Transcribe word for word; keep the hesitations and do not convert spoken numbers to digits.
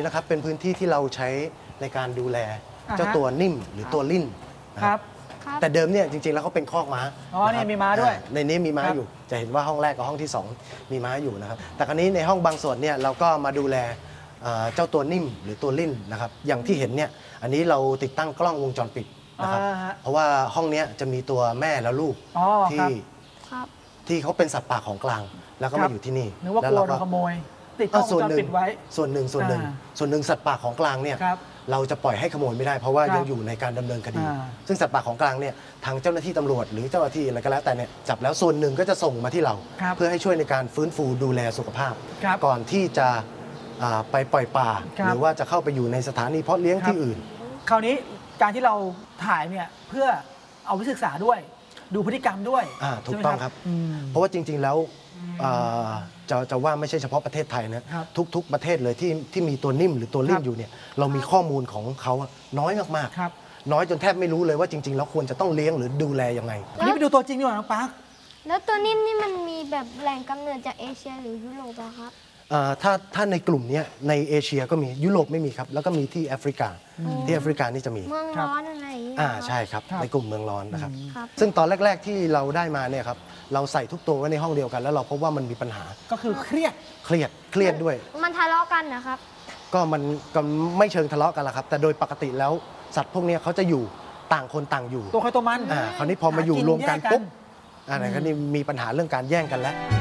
นะครับเป็นพื้นที่ที่เราใช้ในการดูแลเจ้าตัวนิ่มหรือตัวลิ่นนะครับแต่เดิมเนี่ยจริงๆแล้วเขาเป็นคอกม้าอ๋อเนี่ยมีม้าด้วยในนี้มีม้าอยู่จะเห็นว่าห้องแรกกับห้องที่สองมีม้าอยู่นะครับแต่คราวนี้ในห้องบางส่วนเนี่ยเราก็มาดูแลเจ้าตัวนิ่มหรือตัวลิ่นนะครับอย่างที่เห็นเนี่ยอันนี้เราติดตั้งกล้องวงจรปิดนะครับเพราะว่าห้องนี้จะมีตัวแม่และลูกที่ที่เขาเป็นสัตว์ป่าของกลางแล้วก็มาอยู่ที่นี่นึกว่ากลัวโดนขโมยติดกล้องวงจรปิดไว้ส่วนหนึ่งส่วนหนึ่งส่วนหนึ่งสัตว์ป่าของกลางเนี่ยเราจะปล่อยให้ขโมยไม่ได้เพราะว่ายังอยู่ในการดำเนินคดีซึ่งสัตว์ป่าของกลางเนี่ยทางเจ้าหน้าที่ตำรวจหรือเจ้าหน้าที่อะไรก็แล้วแต่เนี่ยจับแล้วส่วนหนึ่งก็จะส่งมาที่เราเพื่อให้ช่วยในการฟื้นฟูดูแลสุขภาพก่อนที่จะไปปล่อยป่าหรือว่าจะเข้าไปอยู่ในสถานีเพาะเลี้ยงที่อื่นคราวนี้การที่เราถ่ายเนี่ยเพื่อเอาไว้ศึกษาด้วยดูพฤติกรรมด้วยถูกต้องครับเพราะว่าจริงๆแล้วจะจะว่าไม่ใช่เฉพาะประเทศไทยนะทุกๆประเทศเลยที่ที่มีตัวนิ่มหรือตัวลิ่นอยู่เนี่ยเรามีข้อมูลของเขาน้อยมากๆน้อยจนแทบไม่รู้เลยว่าจริงๆแล้วควรจะต้องเลี้ยงหรือดูแลยังไงอันนี้ไปดูตัวจริงดีกว่าน้องปาร์คแล้วตัวนิ่มนี่มันมีแบบแหล่งกำเนิดจากเอเชียหรือยุโรปอะครับถ้าถ้าในกลุ่มนี้ในเอเชียก็มียุโรปไม่มีครับแล้วก็มีที่แอฟริกาที่แอฟริกานี่จะมีเมืองร้อนอะไรอย่างเงี้ยอ่าใช่ครับในกลุ่มเมืองร้อนนะครับซึ่งตอนแรกๆที่เราได้มาเนี่ยครับเราใส่ทุกตัวไว้ในห้องเดียวกันแล้วเราพบว่ามันมีปัญหาก็คือเครียดเครียดเครียดด้วยมันทะเลาะกันนะครับก็มันก็ไม่เชิงทะเลาะกันละครับแต่โดยปกติแล้วสัตว์พวกนี้เขาจะอยู่ต่างคนต่างอยู่ตัวใครตัวมันอ่าคราวนี้พอมาอยู่รวมกันปุ๊บอ่าไหนก็นี่มีปัญหาเรื่องการแย่งกันแล้ว